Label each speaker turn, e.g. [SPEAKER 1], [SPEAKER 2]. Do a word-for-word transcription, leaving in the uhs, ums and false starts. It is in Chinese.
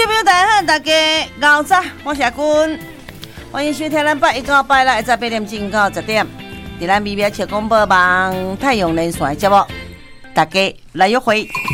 [SPEAKER 1] 朋友大家好，大家午早，我是阿君，欢迎收听咱八一到八六一早八点钟到十点，在咱微微笑广播网太阳连线的节目，大家来约会。